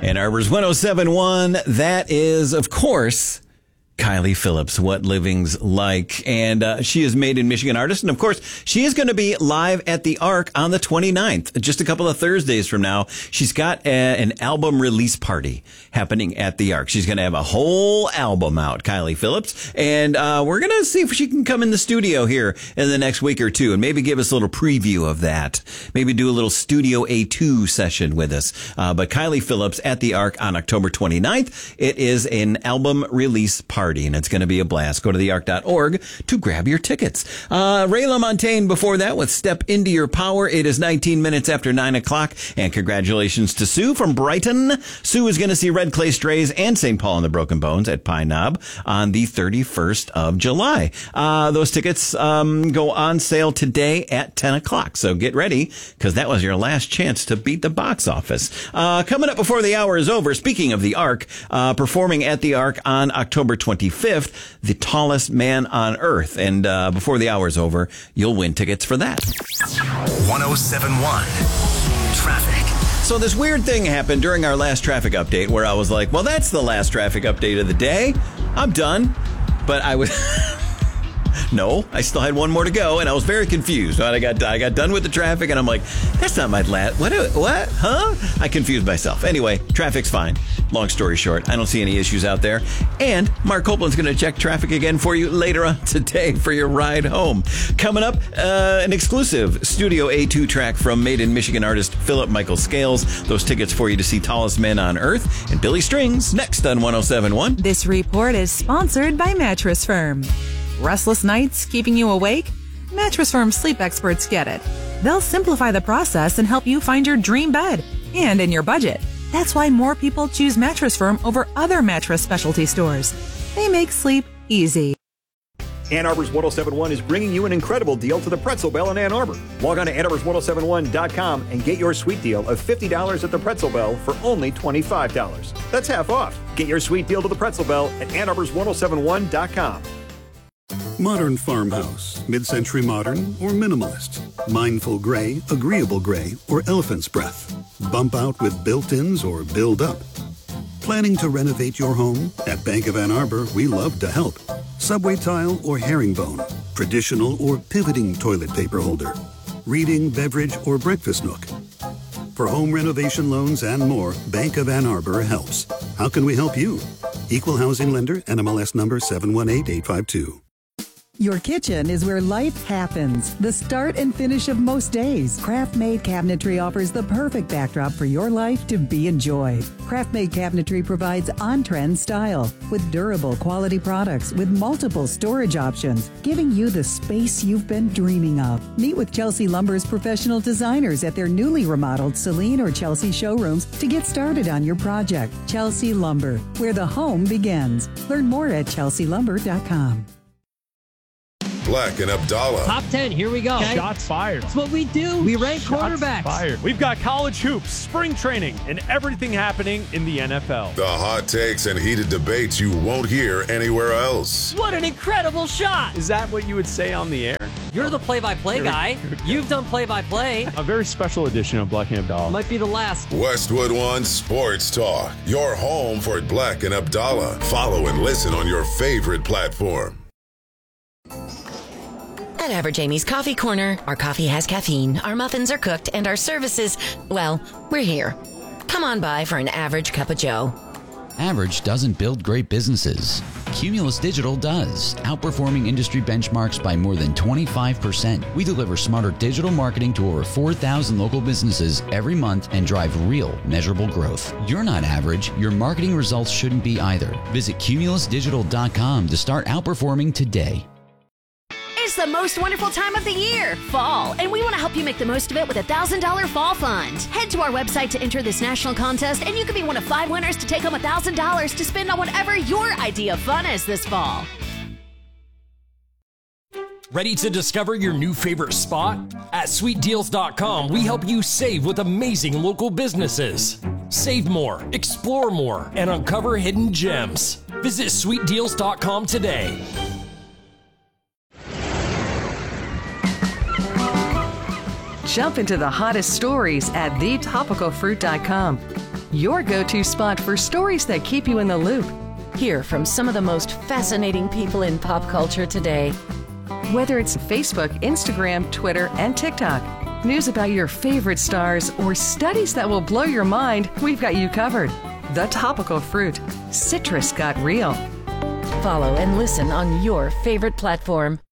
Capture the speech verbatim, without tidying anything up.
Ann Arbor's one oh seven point one, that is, of course, Kylie Phillips, What Living's Like. And uh, she is Made in Michigan artist. And of course, she is going to be live at the Arc on the twenty-ninth, just a couple of Thursdays from now. She's got a, an album release party happening at the Arc. She's going to have a whole album out, Kylie Phillips. And uh, we're going to see if she can come in the studio here in the next week or two and maybe give us a little preview of that. Maybe do a little Studio A two session with us. Uh, but Kylie Phillips at the Arc on October twenty-ninth. It is an album release party. And it's going to be a blast. Go to the arc dot org to grab your tickets. Uh, Ray LaMontagne before that with Step Into Your Power. It is nineteen minutes after nine o'clock. And congratulations to Sue from Brighton. Sue is going to see Red Clay Strays and Saint Paul and the Broken Bones at Pine Knob on the thirty-first of July. Uh, those tickets um, go on sale today at ten o'clock. So get ready because that was your last chance to beat the box office. Uh, coming up before the hour is over, speaking of the Arc, uh, performing at the Arc on October twenty-fifth, The Tallest Man on Earth. And uh, before the hour's over, you'll win tickets for that. one oh seven point one Traffic. So this weird thing happened during our last traffic update where I was like, well, that's the last traffic update of the day. I'm done. But I was... No, I still had one more to go, and I was very confused. I got I got done with the traffic, and I'm like, that's not my last. What? What? Huh? I confused myself. Anyway, traffic's fine. Long story short, I don't see any issues out there. And Mark Copeland's going to check traffic again for you later on today for your ride home. Coming up, uh, an exclusive Studio A two track from Made in Michigan artist Philip Michael Scales. Those tickets for you to see Tallest Man on Earth and Billy Strings next on one oh seven point one. This report is sponsored by Mattress Firm. Restless nights keeping you awake? Mattress Firm sleep experts get it. They'll simplify the process and help you find your dream bed and in your budget. That's why more people choose Mattress Firm over other mattress specialty stores. They make sleep easy. Ann Arbor's one oh seven point one is bringing you an incredible deal to the Pretzel Bell in Ann Arbor. Log on to Ann Arbor's one oh seven point one dot com and get your sweet deal of fifty dollars at the Pretzel Bell for only twenty-five dollars. That's half off. Get your sweet deal to the Pretzel Bell at Ann Arbor's one oh seven point one dot com. Modern farmhouse, mid-century modern, or minimalist. Mindful gray, agreeable gray, or elephant's breath. Bump out with built-ins or build up. Planning to renovate your home? At Bank of Ann Arbor, we love to help. Subway tile or herringbone. Traditional or pivoting toilet paper holder. Reading, beverage, or breakfast nook. For home renovation loans and more, Bank of Ann Arbor helps. How can we help you? Equal housing lender, N M L S number seven one eight eight five two. Your kitchen is where life happens. The start and finish of most days. Craft-Made Cabinetry offers the perfect backdrop for your life to be enjoyed. Craft-Made Cabinetry provides on-trend style with durable quality products with multiple storage options, giving you the space you've been dreaming of. Meet with Chelsea Lumber's professional designers at their newly remodeled Celine or Chelsea showrooms to get started on your project. Chelsea Lumber, where the home begins. Learn more at chelsea lumber dot com. Black and Abdallah. Top ten, here we go. Okay. Shots fired. That's what we do. We rank Shots quarterbacks. Fired. We've got college hoops, spring training, and everything happening in the N F L. The hot takes and heated debates you won't hear anywhere else. What an incredible shot. Is that what you would say on the air? You're the play-by-play guy. You've done play-by-play. A very special edition of Black and Abdallah. Might be the last. Westwood One Sports Talk. Your home for Black and Abdallah. Follow and listen on your favorite platform. At Average Amy's Coffee Corner, our coffee has caffeine, our muffins are cooked, and our services, well, we're here. Come on by for an average cup of joe. Average doesn't build great businesses. Cumulus Digital does, outperforming industry benchmarks by more than twenty-five percent. We deliver smarter digital marketing to over four thousand local businesses every month and drive real, measurable growth. You're not average. Your marketing results shouldn't be either. Visit cumulus digital dot com to start outperforming today. It's the most wonderful time of the year, fall, and we want to help you make the most of it with a one thousand dollars Fall Fund. Head to our website to enter this national contest, and you could be one of five winners to take home one thousand dollars to spend on whatever your idea of fun is this fall. Ready to discover your new favorite spot? At sweet deals dot com, we help you save with amazing local businesses. Save more, explore more, and uncover hidden gems. Visit sweet deals dot com today. jump into the hottest stories at the topical fruit dot com. Your go-to spot for stories that keep you in the loop. Hear from some of the most fascinating people in pop culture today. Whether it's Facebook, Instagram, Twitter, and TikTok, news about your favorite stars, or studies that will blow your mind, we've got you covered. The Topical Fruit. Citrus got real. Follow and listen on your favorite platform.